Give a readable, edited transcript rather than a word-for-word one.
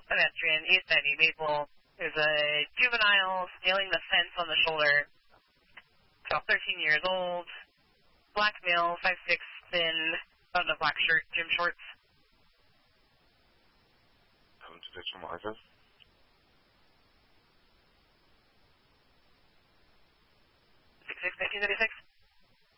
pedestrian, East 90 Maple. There's a juvenile scaling the fence on the shoulder. About 13 years old. Black male, 5'6", thin, on a black shirt, gym shorts. Come to picture Martha. 66, 1996.